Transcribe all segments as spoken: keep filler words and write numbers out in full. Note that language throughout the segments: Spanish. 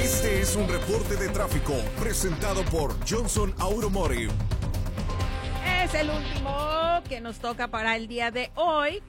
Este es un reporte de tráfico presentado por Johnson Automotive. Es el último que nos toca para el día de hoy.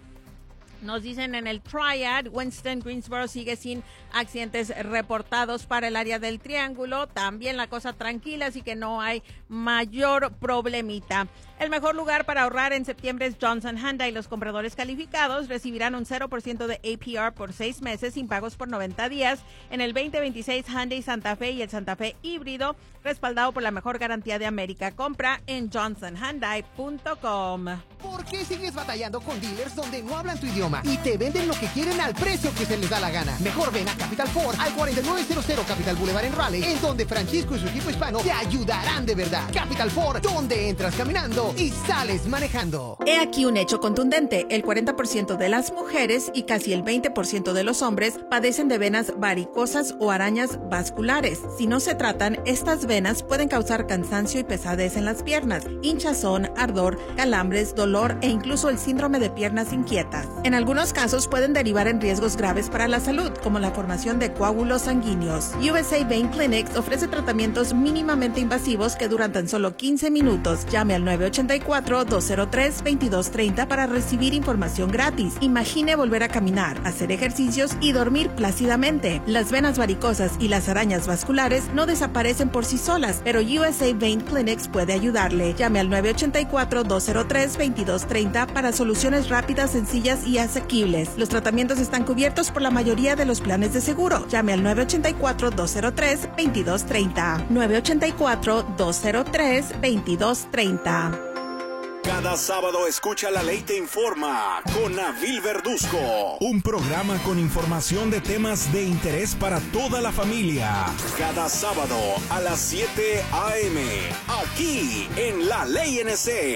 Nos dicen en el Triad, Winston, Greensboro sigue sin accidentes reportados para el área del Triángulo. También la cosa tranquila, así que no hay mayor problemita. El mejor lugar para ahorrar en septiembre es Johnson Hyundai. Los compradores calificados recibirán un cero por ciento de A P R por seis meses sin pagos por noventa días en el veinte veintiséis Hyundai Santa Fe y el Santa Fe híbrido, respaldado por la mejor garantía de América. Compra en johnson hyundai punto com. ¿Por qué sigues batallando con dealers donde no hablan tu idioma y te venden lo que quieren al precio que se les da la gana? Mejor ven a Capital Ford al cuarenta y nueve cero cero Capital Boulevard en Raleigh, en donde Francisco y su equipo hispano te ayudarán de verdad. Capital Ford, donde entras caminando y sales manejando. He aquí un hecho contundente. El cuarenta por ciento de las mujeres y casi el veinte por ciento de los hombres padecen de venas varicosas o arañas vasculares. Si no se tratan, estas venas pueden causar cansancio y pesadez en las piernas, hinchazón, ardor, calambres, dolor e incluso el síndrome de piernas inquietas. En algunos casos pueden derivar en riesgos graves para la salud, como la formación de coágulos sanguíneos. U S A Vein Clinics ofrece tratamientos mínimamente invasivos que duran tan solo quince minutos. Llame al nueve ocho cuatro, dos cero tres, veintidós treinta para recibir información gratis. Imagine volver a caminar, hacer ejercicios y dormir plácidamente. Las venas varicosas y las arañas vasculares no desaparecen por sí solas, pero U S A Vein Clinics puede ayudarle. Llame al nueve ocho cuatro, dos cero tres, veintidós treinta para soluciones rápidas, sencillas y asequibles. Los tratamientos están cubiertos por la mayoría de los planes de seguro. Llame al nueve ocho cuatro, dos cero tres, veintidós treinta. nueve ocho cuatro, dos cero tres, veintidós treinta. Cada sábado escucha La Ley Te Informa con Nabil Verduzco. Un programa con información de temas de interés para toda la familia. Cada sábado a las siete a eme aquí en La Ley N C.